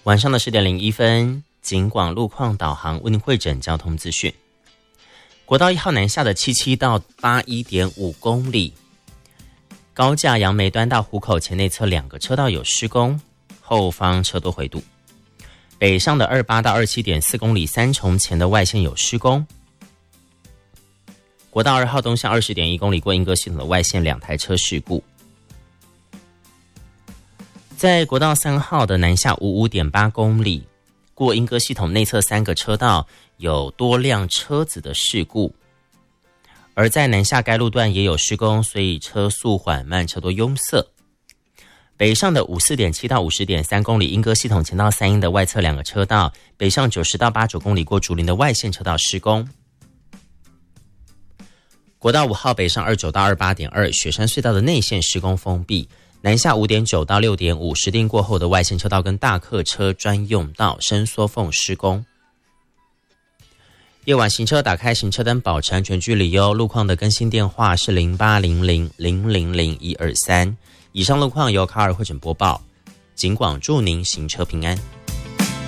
晚上的10点01分，警广路况导航为您汇整交通资讯。国道1号南下的77到81.5公里，高架杨梅端到湖口前内侧2个车道有施工，后方车多回堵。北上的28到27.4公里，三重前的外线有施工。国道2号东向20.1公里过莺歌系统的外线2台车事故。在国道3号的南下55.8公里，过莺歌系统内侧3个车道有多辆车子的事故，而在南下该路段也有施工，所以车速缓慢，车多拥塞。北上的54.7到50.3公里，莺歌系统前到三鶯的外侧2个车道，北上90到89公里过竹林的外线车道施工。国道5号北上29到28.2，雪山隧道的内线施工封闭。南下5.9到6.5，石碇过后的外线车道跟大客车专用道伸缩缝施工。夜晚行车打开行车灯，保持安全距离哦。路况的更新电话是0800000123。以上路况由卡尔汇整播报，警广祝您行车平安。